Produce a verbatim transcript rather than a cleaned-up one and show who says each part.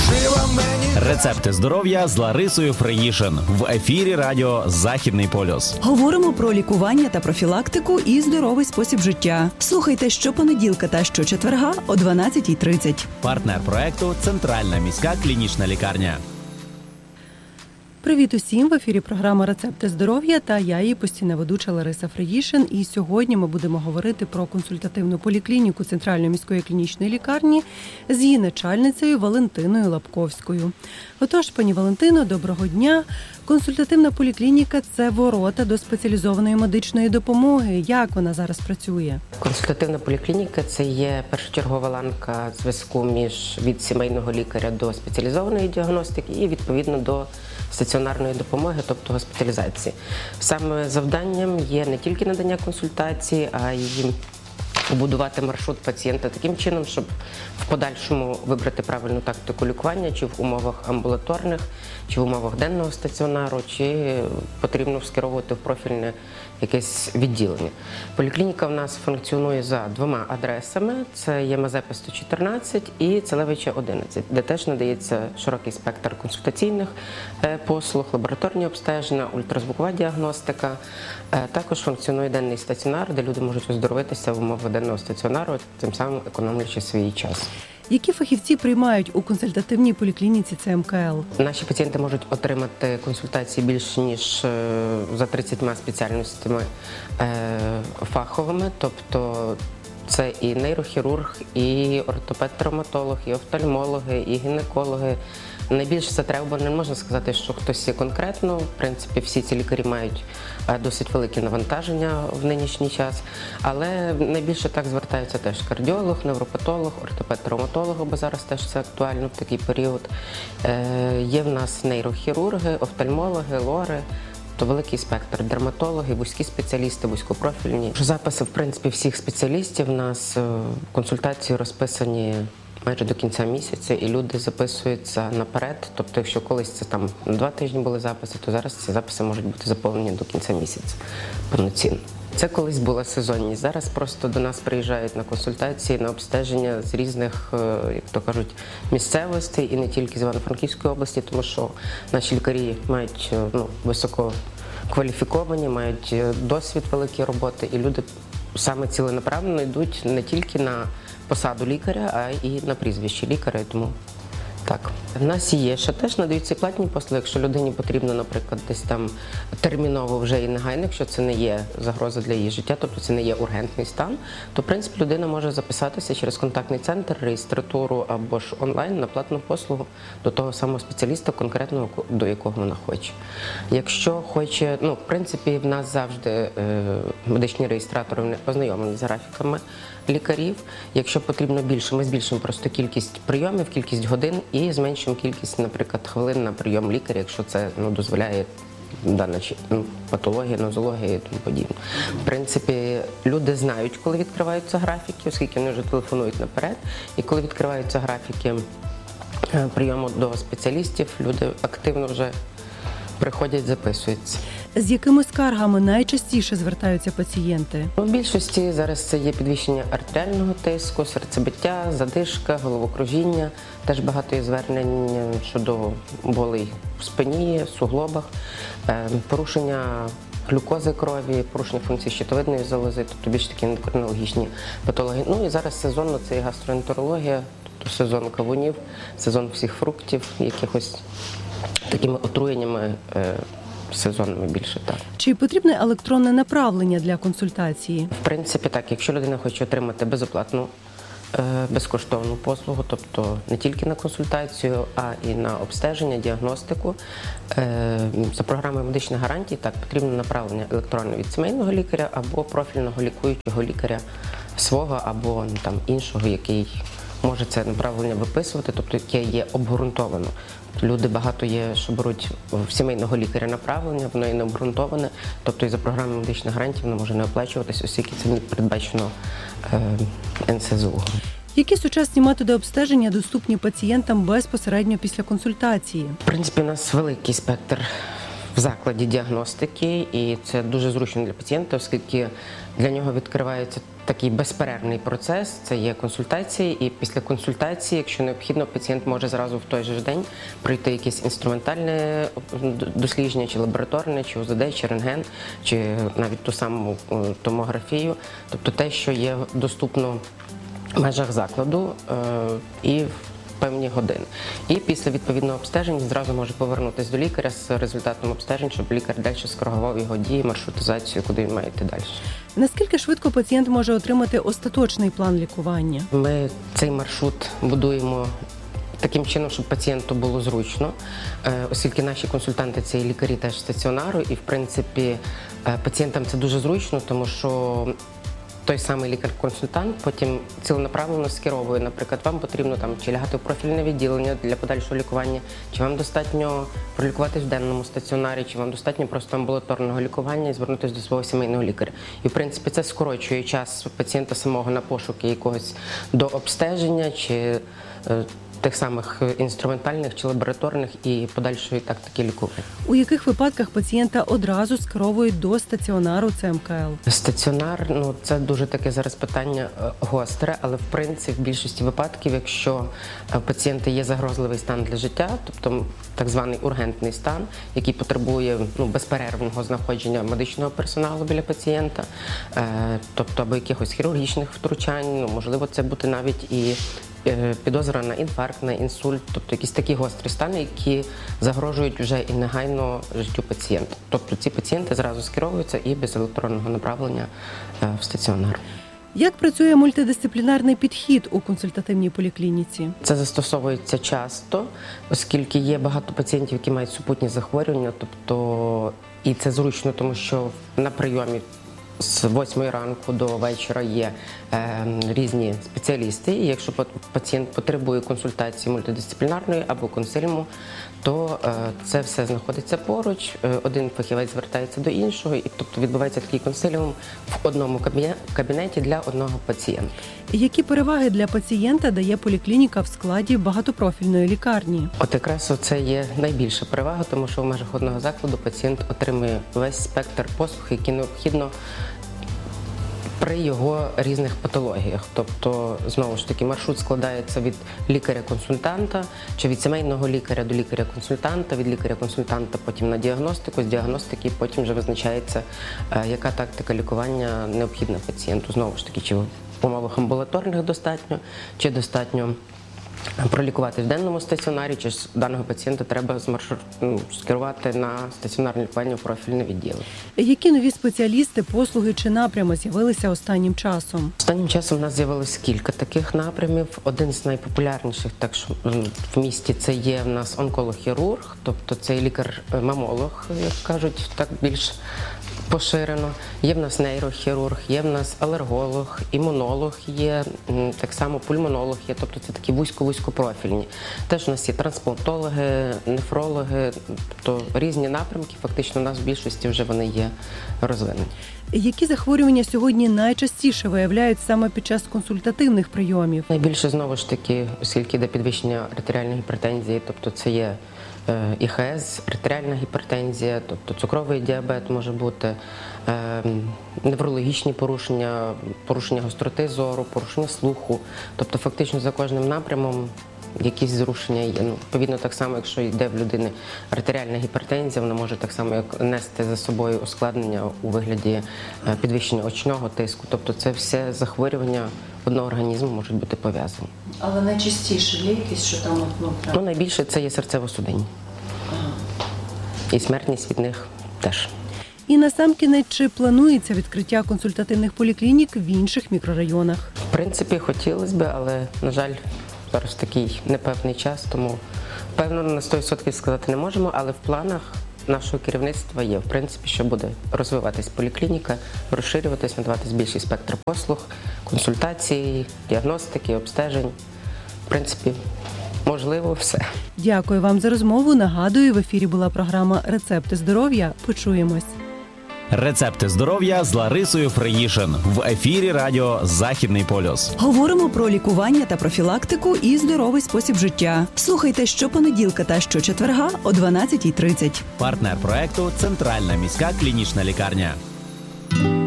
Speaker 1: Рецепти здоров'я з Ларисою Фриїшин в ефірі радіо «Західний полюс».
Speaker 2: Говоримо про лікування та профілактику і здоровий спосіб життя. Слухайте щопонеділка та щочетверга о дванадцятій тридцять.
Speaker 1: Партнер проекту «Центральна міська клінічна лікарня».
Speaker 3: Привіт усім! В ефірі програма «Рецепти здоров'я» та я, її постійна ведуча Лариса Фриїшин. І сьогодні ми будемо говорити про консультативну поліклініку Центральної міської клінічної лікарні з її начальницею Валентиною Лапковською. Отож, пані Валентино, доброго дня! Консультативна поліклініка – це ворота до спеціалізованої медичної допомоги. Як вона зараз працює?
Speaker 4: Консультативна поліклініка – це є першочергова ланка зв'язку між від сімейного лікаря до спеціалізованої діагностики і, відповідно, до стаціонарної допомоги, тобто госпіталізації. Саме завданням є не тільки надання консультації, а й побудувати маршрут пацієнта таким чином, щоб в подальшому вибрати правильну тактику лікування, чи в умовах амбулаторних, чи в умовах денного стаціонару, чи потрібно скеровувати в профільне якесь відділення. Поліклініка в нас функціонує за двома адресами. Це є Мазепи сто чотирнадцять і Целевича одинадцять, де теж надається широкий спектр консультаційних послуг, лабораторні обстеження, ультразвукова діагностика. Також функціонує денний стаціонар, де люди можуть оздоровитися в умовах денного стаціонару, тим самим економлячи свій час.
Speaker 3: Які фахівці приймають у консультативній поліклініці Це Ем Ка Ел?
Speaker 4: Наші пацієнти можуть отримати консультації більш ніж за тридцятьма спеціальностями фаховими, тобто це і нейрохірург, і ортопед-травматолог, і офтальмологи, і гінекологи. Найбільше затребувані, не можна сказати, що хтось є конкретно. В принципі, всі ці лікарі мають досить велике навантаження в нинішній час. Але найбільше так звертаються теж кардіолог, невропатолог, ортопед-травматолог, бо зараз теж це актуально в такий період. Є в нас нейрохірурги, офтальмологи, лори. То великий спектр, дерматологи, вузькі спеціалісти, вузькопрофільні. Записи, в принципі, всіх спеціалістів. У нас консультації розписані майже до кінця місяця, і люди записуються наперед. Тобто, якщо колись це там два тижні були записи, то зараз ці записи можуть бути заповнені до кінця місяця повноцінно. Це колись була сезонність. Зараз просто до нас приїжджають на консультації, на обстеження з різних, як то кажуть, місцевостей і не тільки з Івано-Франківської області, тому що наші лікарі мають ну, висококваліфіковані, мають досвід великої роботи, і люди саме ціленаправленно йдуть не тільки на посаду лікаря, а і на прізвище лікаря, тому так. В нас є ще теж надаються платні послуги, якщо людині потрібно, наприклад, десь там терміново вже і негайно, якщо це не є загроза для її життя, тобто це не є ургентний стан, то, в принципі, людина може записатися через контактний центр, реєстратуру або ж онлайн на платну послугу до того самого спеціаліста, конкретного, до якого вона хоче. Якщо хоче, ну, в принципі, в нас завжди е, медичні реєстратори вони ознайомлені з графіками лікарів. Якщо потрібно більше, ми збільшимо просто кількість прийомів, кількість годин і зменшимо кількість, наприклад, хвилин на прийом лікаря, якщо це ну, дозволяє дана ну, патологія, нозологія і тому подібне. В принципі, люди знають, коли відкриваються графіки, оскільки вони вже телефонують наперед, і коли відкриваються графіки прийому до спеціалістів, люди активно вже приходять, записуються.
Speaker 3: З якими скаргами найчастіше звертаються пацієнти?
Speaker 4: У більшості зараз це є підвищення артеріального тиску, серцебиття, задишка, головокружіння. Теж багато є звернень щодо болей в спині, суглобах, порушення глюкози крові, порушення функції щитовидної залози, тобто більш такі ендокринологічні патології. Ну і зараз сезонно це і гастроентерологія, тобто сезон кавунів, сезон всіх фруктів, якихось такими отруєннями сезонними більше, так.
Speaker 3: Чи потрібне електронне направлення для консультації?
Speaker 4: В принципі, так. Якщо людина хоче отримати безоплатну, безкоштовну послугу, тобто не тільки на консультацію, а і на обстеження, діагностику, за програмою медичних гарантій, так, потрібно направлення електронне від сімейного лікаря або профільного лікуючого лікаря свого або там, іншого, який може це направлення виписувати, тобто яке є обґрунтовано. Люди багато є, що беруть в сімейного лікаря направлення, воно є не обґрунтоване, тобто і за програмою медичних гарантій воно може не оплачуватись, оскільки це не передбачено е, ен ес зе у.
Speaker 3: Які сучасні методи обстеження доступні пацієнтам безпосередньо після консультації?
Speaker 4: В принципі, у нас великий спектр в закладі діагностики, і це дуже зручно для пацієнта, оскільки для нього відкривається такий безперервний процес, це є консультації, і після консультації, якщо необхідно, пацієнт може зразу в той же день пройти якесь інструментальне дослідження, чи лабораторне, чи УЗД, чи рентген, чи навіть ту саму томографію, тобто те, що є доступно в межах закладу і в певні години. І після відповідного обстеження зразу може повернутися до лікаря з результатом обстежень, щоб лікар далі скоригував його дії, маршрутизацію, куди він має йти далі.
Speaker 3: Наскільки швидко пацієнт може отримати остаточний план лікування?
Speaker 4: Ми цей маршрут будуємо таким чином, щоб пацієнту було зручно, оскільки наші консультанти – це і лікарі теж стаціонару, і, в принципі, пацієнтам це дуже зручно, тому що той самий лікар-консультант потім ціленаправленно скеровує, наприклад, вам потрібно там чи лягати в профільне відділення для подальшого лікування, чи вам достатньо пролікуватись в денному стаціонарі, чи вам достатньо просто амбулаторного лікування і звернутися до свого сімейного лікаря. І, в принципі, це скорочує час пацієнта самого на пошуки якогось до обстеження, чи е, тих самих інструментальних чи лабораторних і подальшої тактики лікування.
Speaker 3: У яких випадках пацієнта одразу скеровують до стаціонару Це Ем Ка Ел?
Speaker 4: Стаціонар, ну це дуже таке зараз питання гостре, але в принципі в більшості випадків, якщо у пацієнта є загрозливий стан для життя, тобто так званий ургентний стан, який потребує ну, безперервного знаходження медичного персоналу біля пацієнта, е, тобто або якихось хірургічних втручань, ну, можливо, це бути навіть і підозра на інфаркт, на інсульт, тобто якісь такі гострі стани, які загрожують вже і негайно життю пацієнта. Тобто ці пацієнти зразу скеровуються і без електронного направлення в стаціонар.
Speaker 3: Як працює мультидисциплінарний підхід у консультативній поліклініці?
Speaker 4: Це застосовується часто, оскільки є багато пацієнтів, які мають супутні захворювання, тобто і це зручно, тому що на прийомі з восьмої ранку до вечора є е, різні спеціалісти, і якщо пацієнт потребує консультації мультидисциплінарної або консиліуму, то е, це все знаходиться поруч, е, один фахівець звертається до іншого, і тобто відбувається такий консиліум в одному кабінеті для одного пацієнта.
Speaker 3: Які переваги для пацієнта дає поліклініка в складі багатопрофільної лікарні?
Speaker 4: От якраз це є найбільша перевага, тому що в межах одного закладу пацієнт отримує весь спектр послуг, які необхідно при його різних патологіях. Тобто, знову ж таки, маршрут складається від лікаря-консультанта, чи від сімейного лікаря до лікаря-консультанта, від лікаря-консультанта потім на діагностику, з діагностики потім вже визначається, яка тактика лікування необхідна пацієнту. Знову ж таки, чи в умовах амбулаторних достатньо, чи достатньо пролікувати в денному стаціонарі, чи ж даного пацієнта треба змаршрут... ну, скерувати на стаціонарне лікування в профільне відділення.
Speaker 3: Які нові спеціалісти, послуги чи напрями з'явилися останнім часом?
Speaker 4: Останнім часом у нас з'явилось кілька таких напрямів. Один з найпопулярніших так що в місті це є в нас онколог-хірург, тобто це лікар-мамолог, як кажуть, так більш поширено. Є в нас нейрохірург, є в нас алерголог, імунолог є, так само пульмонолог є, тобто це такі вузько-вузькопрофільні. Теж у нас є трансплантологи, нефрологи, тобто різні напрямки, фактично у нас в більшості вже вони є розвинені.
Speaker 3: Які захворювання сьогодні найчастіше виявляють саме під час консультативних прийомів?
Speaker 4: Найбільше, знову ж таки, оскільки йде підвищення артеріальної гіпертензії, тобто це є І Ха Ес, артеріальна гіпертензія, тобто цукровий діабет може бути, неврологічні порушення, порушення гостроти зору, порушення слуху. Тобто фактично за кожним напрямом якісь зрушення є. Ну, відповідно, так само, якщо йде в людини артеріальна гіпертензія, вона може так само як нести за собою ускладнення у вигляді підвищення очного тиску. Тобто це все захворювання одного організму можуть бути пов'язані.
Speaker 3: Але найчастіше є якісь, що там ну,
Speaker 4: ну найбільше це є серцево-судинні. Ага. І смертність від них теж.
Speaker 3: І насамкінець, чи планується відкриття консультативних поліклінік в інших мікрорайонах?
Speaker 4: В принципі, хотілося б, але, на жаль, зараз такий непевний час, тому певно на сто відсотків сказати не можемо, але в планах нашого керівництва є, в принципі, що буде розвиватись поліклініка, розширюватись, надаватись більший спектр послуг, консультацій, діагностики, обстежень. В принципі, можливо, все.
Speaker 3: Дякую вам за розмову. Нагадую, в ефірі була програма «Рецепти здоров'я». Почуємось.
Speaker 1: Рецепти здоров'я з Ларисою Фреїшин в ефірі радіо «Західний полюс».
Speaker 2: Говоримо про лікування та профілактику і здоровий спосіб життя. Слухайте щопонеділка та щочетверга о дванадцятій тридцять.
Speaker 1: Партнер проекту «Центральна міська клінічна лікарня».